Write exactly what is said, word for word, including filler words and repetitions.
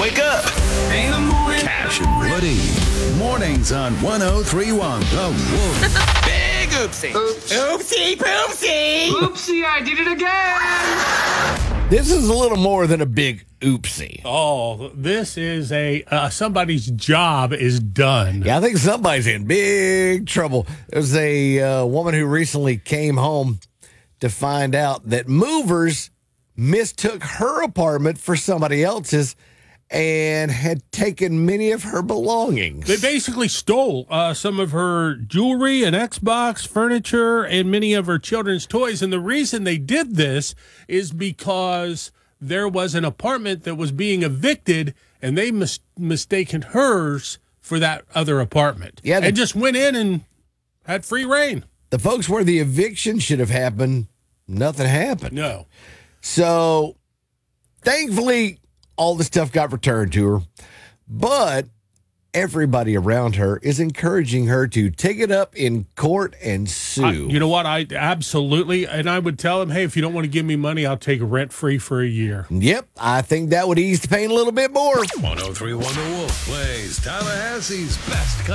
Wake up. In the morning. Cash and Woody. Mornings on one oh three point one The Wolf. Big oopsie. Oopsie poopsie. Oopsie, I did it again. This is a little more than a big oopsie. Oh, this is a uh, somebody's job is done. Yeah, I think somebody's in big trouble. There's a uh, woman who recently came home to find out that movers mistook her apartment for somebody else's and had taken many of her belongings. They basically stole uh, some of her jewelry, an Xbox, furniture, and many of her children's toys. And the reason they did this is because there was an apartment that was being evicted, and they mis- mistaken hers for that other apartment. Yeah, the- and just went in and had free reign. The folks where the eviction should have happened, nothing happened. No. So, thankfully, all the stuff got returned to her. But everybody around her is encouraging her to take it up in court and sue. I, you know what? I absolutely, and I would tell him, hey, if you don't want to give me money, I'll take rent free for a year. Yep, I think that would ease the pain a little bit more. one oh three point one The Wolf plays Tallahassee's best